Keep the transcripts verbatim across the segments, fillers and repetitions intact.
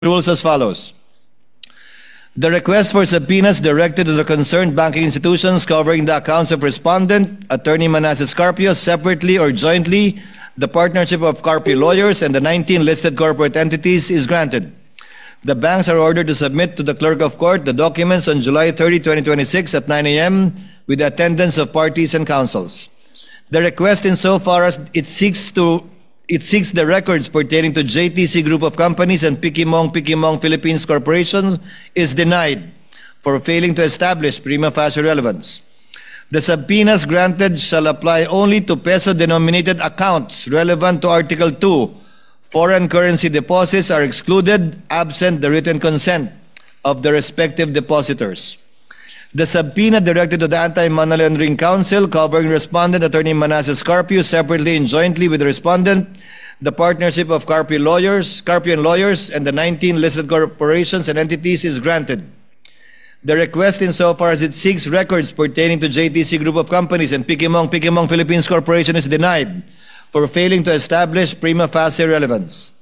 rules as follows. The request for subpoenas directed to the concerned banking institutions covering the accounts of respondent, Attorney Manasseh Carpio, separately or jointly, the partnership of Carpio lawyers, and the nineteen listed corporate entities is granted. The banks are ordered to submit to the clerk of court the documents on July thirtieth, twenty twenty-six at nine A M with the attendance of parties and counsels. The request, insofar as it seeks to It seeks the records pertaining to J T C Group of Companies and Pikimong Pikimong Philippines Corporation, is denied for failing to establish prima facie relevance. The subpoenas granted shall apply only to peso-denominated accounts relevant to Article two. Foreign currency deposits are excluded absent the written consent of the respective depositors. The subpoena directed to the Anti-Money Laundering Council covering respondent Attorney Manasseh Carpio separately and jointly with the respondent, the partnership of Carpio lawyers, Carpio and lawyers, and the nineteen listed corporations and entities is granted. The request, insofar as it seeks records pertaining to J T C Group of Companies and Pikimong Pikimong Philippines Corporation, is denied for failing to establish prima facie relevance.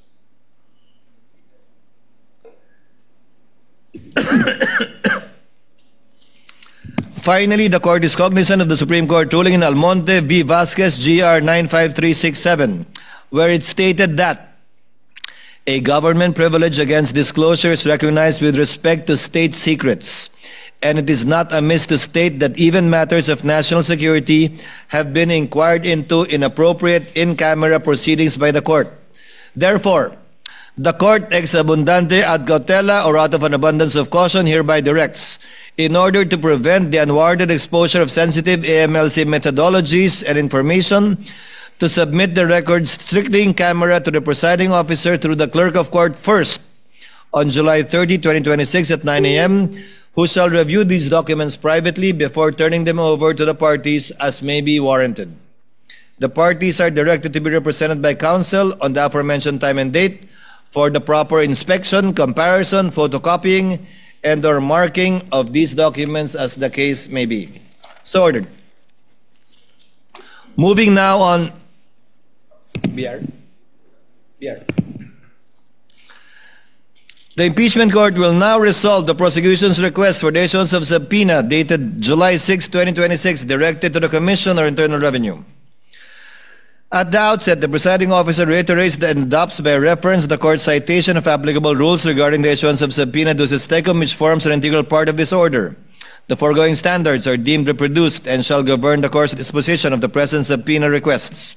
Finally, the Court is cognizant of the Supreme Court ruling in Almonte v. Vasquez G R nine five three six seven, where it stated that a government privilege against disclosure is recognized with respect to state secrets, and it is not amiss to state that even matters of national security have been inquired into in appropriate in-camera proceedings by the Court. Therefore, the Court ex abundante ad cautela, or out of an abundance of caution, hereby directs, in order to prevent the unwarranted exposure of sensitive A M L C methodologies and information, to submit the records strictly in camera to the presiding officer through the clerk of court first on July thirtieth, twenty twenty-six at nine A M, who shall review these documents privately before turning them over to the parties as may be warranted. The parties are directed to be represented by counsel on the aforementioned time and date for the proper inspection, comparison, photocopying, and or marking of these documents as the case may be. So ordered. Moving now on. B R. B R. The impeachment court will now resolve the prosecution's request for the issuance of subpoena dated July sixth, twenty twenty-six, directed to the Commission or Internal Revenue. At the outset, the presiding officer reiterates and adopts by reference the court's citation of applicable rules regarding the issuance of subpoena ducis tecum, which forms an integral part of this order. The foregoing standards are deemed reproduced and shall govern the court's disposition of the present subpoena requests.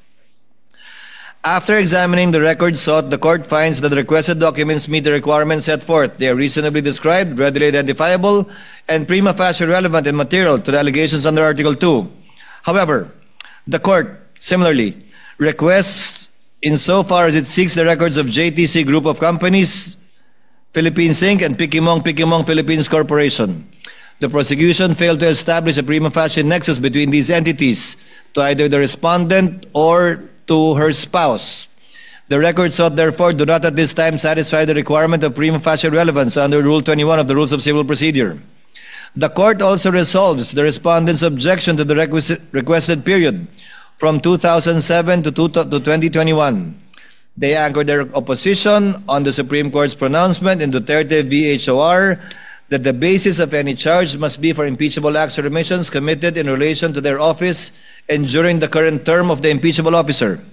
After examining the records sought, the court finds that the requested documents meet the requirements set forth. They are reasonably described, readily identifiable, and prima facie relevant and material to the allegations under Article two. However, the court, similarly, requests, insofar as it seeks the records of J T C Group of Companies, Philippines Incorporated, and Pikimong Pikimong Philippines Corporation. The prosecution failed to establish a prima facie nexus between these entities to either the respondent or to her spouse. The records sought, therefore, do not at this time satisfy the requirement of prima facie relevance under Rule twenty-one of the Rules of Civil Procedure. The court also resolves the respondent's objection to the requested period from two thousand seven to twenty twenty-one. They anchored their opposition on the Supreme Court's pronouncement in Duterte v. H O R that the basis of any charge must be for impeachable acts or omissions committed in relation to their office and during the current term of the impeachable officer.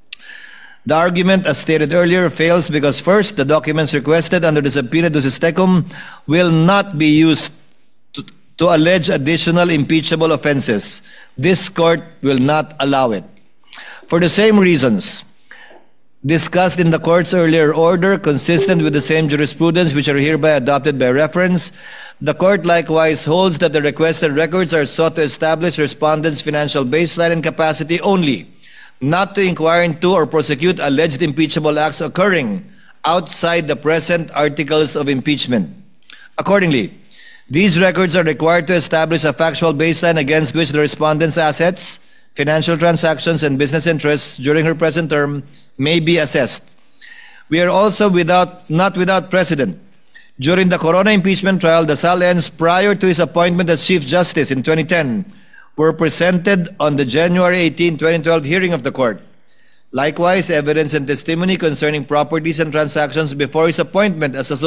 The argument, as stated earlier, fails because, first, the documents requested under the subpoena ducis tecum will not be used to, to allege additional impeachable offenses. This court will not allow it. For the same reasons discussed in the court's earlier order, consistent with the same jurisprudence which are hereby adopted by reference, the court likewise holds that the requested records are sought to establish respondents' financial baseline and capacity only, not to inquire into or prosecute alleged impeachable acts occurring outside the present articles of impeachment. Accordingly, these records are required to establish a factual baseline against which the respondent's assets, financial transactions, and business interests during her present term may be assessed. We are also without, not without precedent. During the Corona impeachment trial, the S A L Ns prior to his appointment as Chief Justice in twenty ten were presented on the January eighteenth, twenty twelve hearing of the court. Likewise, evidence and testimony concerning properties and transactions before his appointment as